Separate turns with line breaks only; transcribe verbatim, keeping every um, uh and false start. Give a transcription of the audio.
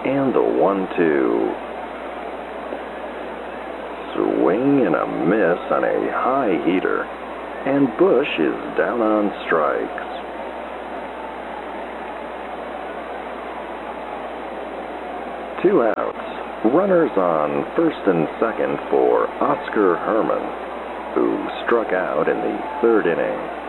And the one two. Swing and a miss on a high heater, and Bush is down on strikes. Two outs, runners on first and second for Oscar Herman, who struck out in the third inning.